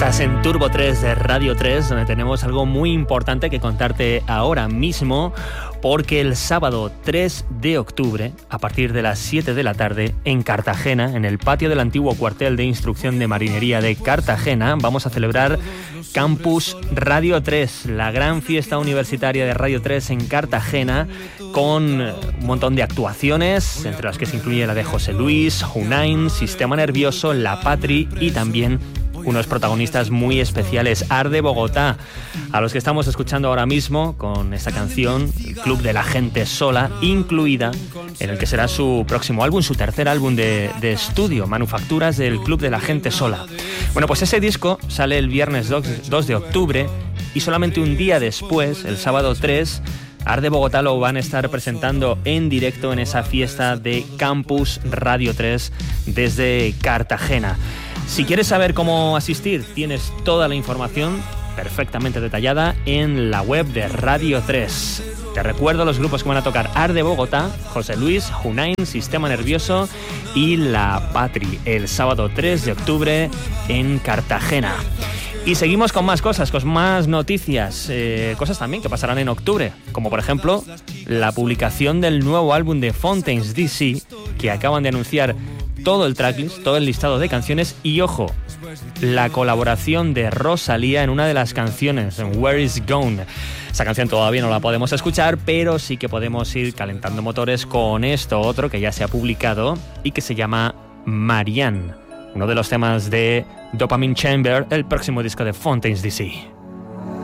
Estás en Turbo 3 de Radio 3, donde tenemos algo muy importante que contarte ahora mismo, porque el sábado 3 de octubre, a partir de las 7 de la tarde, en Cartagena, en el patio del antiguo cuartel de instrucción de marinería de Cartagena, vamos a celebrar Campus Radio 3, la gran fiesta universitaria de Radio 3 en Cartagena, con un montón de actuaciones, entre las que se incluye la de José Luis, Hunain, Sistema Nervioso, La Patri y también unos protagonistas muy especiales, Arde Bogotá, a los que estamos escuchando ahora mismo con esta canción, el Club de la Gente Sola, incluida en el que será su próximo álbum, su tercer álbum de estudio, Manufacturas del Club de la Gente Sola. Bueno, pues ese disco sale el viernes 2 de octubre y solamente un día después, el sábado 3, Arde Bogotá lo van a estar presentando en directo en esa fiesta de Campus Radio 3 desde Cartagena. Si quieres saber cómo asistir, tienes toda la información perfectamente detallada en la web de Radio 3. Te recuerdo los grupos que van a tocar: Arde Bogotá, José Luis, Hunain, Sistema Nervioso y La Patri, el sábado 3 de octubre en Cartagena. Y seguimos con más cosas, con más noticias, cosas también que pasarán en octubre, como por ejemplo la publicación del nuevo álbum de Fontaines DC, que acaban de anunciar todo el tracklist, todo el listado de canciones y, ojo, la colaboración de Rosalía en una de las canciones, en Where Is Gone. Esa canción todavía no la podemos escuchar, pero sí que podemos ir calentando motores con esto otro que ya se ha publicado y que se llama Marianne, uno de los temas de Dopamine Chamber, el próximo disco de Fontaines DC.